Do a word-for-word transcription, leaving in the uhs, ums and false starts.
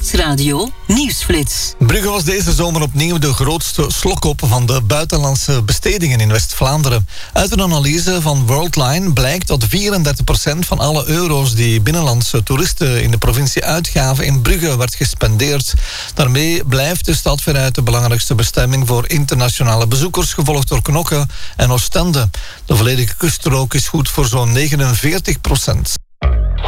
Nieuwsradio Nieuwsflits. Brugge was deze zomer opnieuw de grootste slokop van de buitenlandse bestedingen in West-Vlaanderen. Uit een analyse van Worldline blijkt dat vierendertig procent van alle euro's die binnenlandse toeristen in de provincie uitgaven in Brugge werd gespendeerd. Daarmee blijft de stad veruit de belangrijkste bestemming voor internationale bezoekers, gevolgd door Knokke en Oostende. De volledige kuststrook is goed voor zo'n negenenveertig procent.